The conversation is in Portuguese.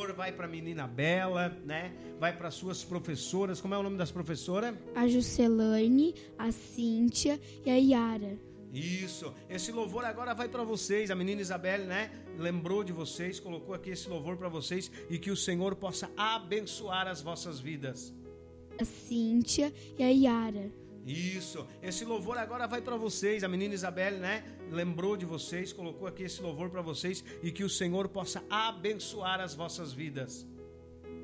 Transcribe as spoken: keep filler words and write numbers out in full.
louvor vai para a menina Bela, né? Vai para suas professoras. Como é o nome das professoras? A Juscelane, a Cíntia e a Yara. Isso, esse louvor agora vai para vocês. A menina Isabelle, né, lembrou de vocês, colocou aqui esse louvor para vocês e que o Senhor possa abençoar as vossas vidas. A Cíntia e a Yara. Isso, esse louvor agora vai para vocês. A menina Isabelle, né, lembrou de vocês, colocou aqui esse louvor para vocês e que o Senhor possa abençoar as vossas vidas.